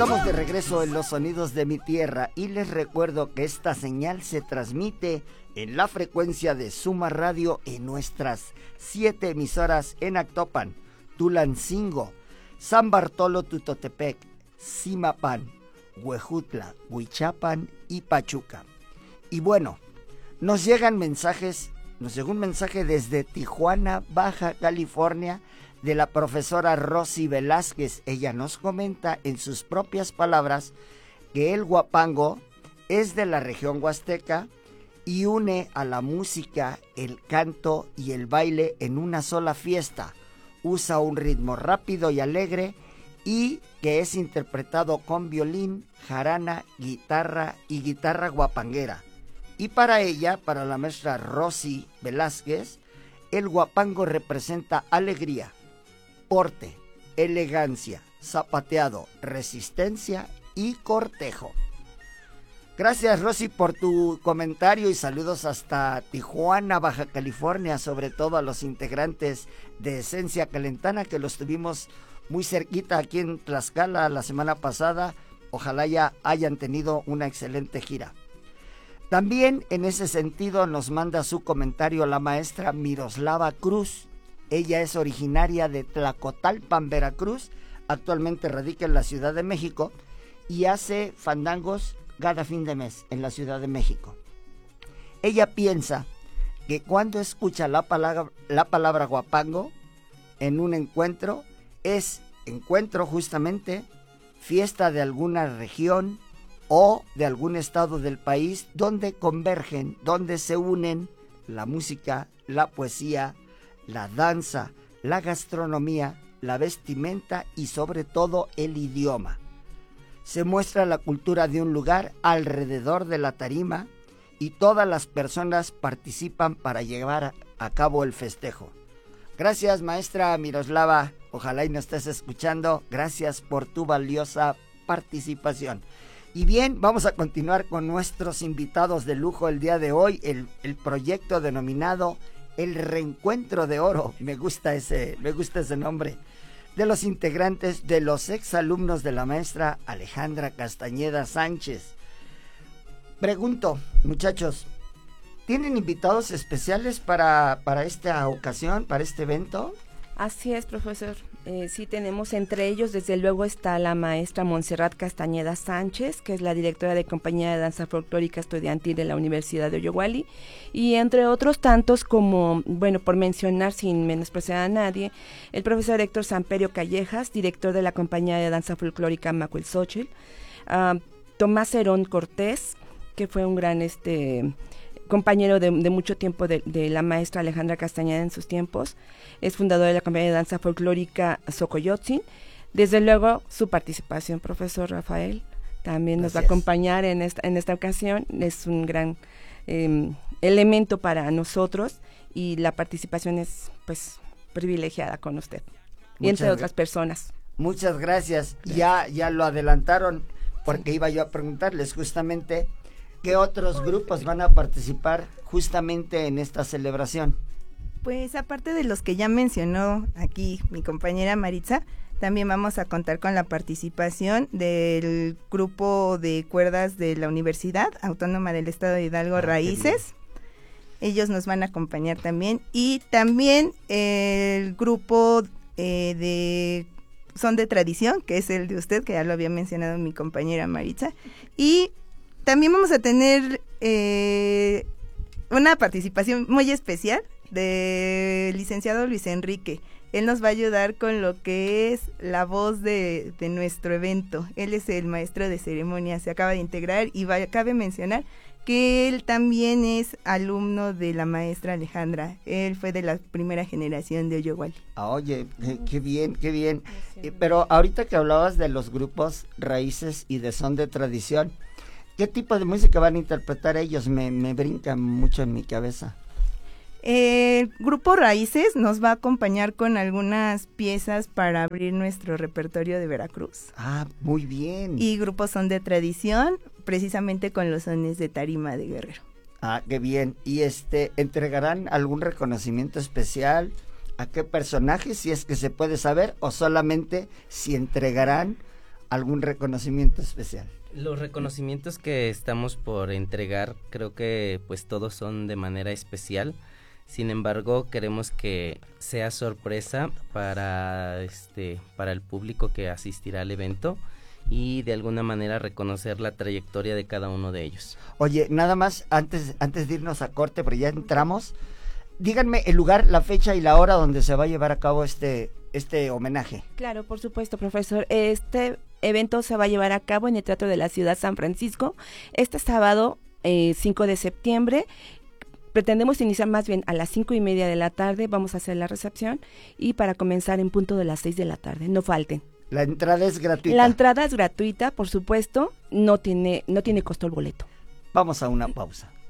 Estamos de regreso en los sonidos de mi tierra y les recuerdo que esta señal se transmite en la frecuencia de Suma Radio en nuestras 7 emisoras en Actopan, Tulancingo, San Bartolo Tutotepec, Zimapán, Huejutla, Huichapan y Pachuca. Y bueno, nos llegó un mensaje desde Tijuana, Baja California, de la profesora Rosy Velázquez. Ella nos comenta en sus propias palabras que el huapango es de la región huasteca y une a la música, el canto y el baile en una sola fiesta. Usa un ritmo rápido y alegre y que es interpretado con violín, jarana, guitarra y guitarra guapanguera. Y para ella, para la maestra Rosy Velázquez, el huapango representa alegría, porte, elegancia, zapateado, resistencia y cortejo. Gracias, Rosy, por tu comentario y saludos hasta Tijuana, Baja California, sobre todo a los integrantes de Esencia Calentana, que los tuvimos muy cerquita aquí en Tlaxcala la semana pasada. Ojalá ya hayan tenido una excelente gira. También en ese sentido nos manda su comentario la maestra Miroslava Cruz. Ella es originaria de Tlacotalpan, Veracruz, actualmente radica en la Ciudad de México y hace fandangos cada fin de mes en la Ciudad de México. Ella piensa que cuando escucha la palabra huapango en un encuentro, es encuentro justamente, fiesta de alguna región o de algún estado del país donde convergen, donde se unen la música, la poesía, la danza, la gastronomía, la vestimenta y sobre todo el idioma. Se muestra la cultura de un lugar alrededor de la tarima y todas las personas participan para llevar a cabo el festejo. Gracias, maestra Miroslava, ojalá y nos estés escuchando. Gracias por tu valiosa participación. Y bien, vamos a continuar con nuestros invitados de lujo el día de hoy, el proyecto denominado El Reencuentro de Oro. Me gusta ese nombre. De los integrantes de los exalumnos de la maestra Alejandra Castañeda Sánchez. Pregunto, muchachos, ¿tienen invitados especiales para esta ocasión, para este evento? Así es, profesor. Sí tenemos, entre ellos, desde luego está la maestra Montserrat Castañeda Sánchez, que es la directora de Compañía de Danza Folclórica Estudiantil de la Universidad de Oyoguali, y entre otros tantos como, bueno, por mencionar sin menospreciar a nadie, el profesor Héctor Samperio Callejas, director de la Compañía de Danza Folclórica Macuilxóchitl, Tomás Herón Cortés, que fue un gran compañero de mucho tiempo de la maestra Alejandra Castañeda en sus tiempos, es fundador de la Compañía de Danza Folclórica Xocoyotzin. Desde luego, su participación, profesor Rafael, también nos va a acompañar en esta ocasión. Es un gran elemento para nosotros y la participación es, pues, privilegiada con usted y entre otras personas. Muchas gracias. Ya lo adelantaron porque iba yo a preguntarles justamente ¿qué otros grupos van a participar justamente en esta celebración? Pues aparte de los que ya mencionó aquí mi compañera Maritza, también vamos a contar con la participación del grupo de cuerdas de la Universidad Autónoma del Estado de Hidalgo, Raíces. Ellos nos van a acompañar también. Y también el grupo de Son de Tradición, que es el de usted, que ya lo había mencionado mi compañera Maritza. Y también vamos a tener una participación muy especial del licenciado Luis Enrique. Él nos va a ayudar con lo que es la voz de nuestro evento. Él es el maestro de ceremonia, se acaba de integrar y cabe mencionar que él también es alumno de la maestra Alejandra. Él fue de la primera generación de Oyoguali. Oye, qué bien, qué bien. Pero ahorita que hablabas de los grupos Raíces y de Son de Tradición, ¿qué tipo de música van a interpretar ellos? Me brinca mucho en mi cabeza. El grupo Raíces nos va a acompañar con algunas piezas para abrir nuestro repertorio de Veracruz. Ah, muy bien. Y grupos Son de Tradición, precisamente con los sones de tarima de Guerrero. Ah, qué bien. ¿Y entregarán algún reconocimiento especial? ¿A qué personajes, si es que se puede saber? ¿O solamente si entregarán algún reconocimiento especial? Los reconocimientos que estamos por entregar, creo que pues todos son de manera especial. Sin embargo, queremos que sea sorpresa para el público que asistirá al evento y de alguna manera reconocer la trayectoria de cada uno de ellos. Oye, nada más antes de irnos a corte, pero ya entramos, díganme el lugar, la fecha y la hora donde se va a llevar a cabo este homenaje. Claro, por supuesto, profesor. Este evento se va a llevar a cabo en el Teatro de la Ciudad San Francisco este sábado 5 de septiembre. Pretendemos iniciar más bien a las 5:30 de la tarde, vamos a hacer la recepción y para comenzar en punto de las 6 de la tarde, no falten. La entrada es gratuita. La entrada es gratuita, por supuesto, no tiene costo el boleto. Vamos a una pausa.